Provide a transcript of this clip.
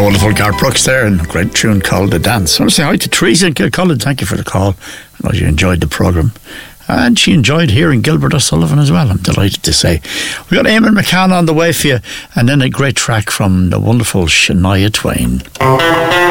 wonderful Garth Brooks there, and a great tune called The Dance. I want to say hi to Teresa in Kilcullen. Thank you for the call. I know you enjoyed the programme. And she enjoyed hearing Gilbert O'Sullivan as well, I'm delighted to say. We got Eamon McCann on the way for you, and then a great track from the wonderful Shania Twain.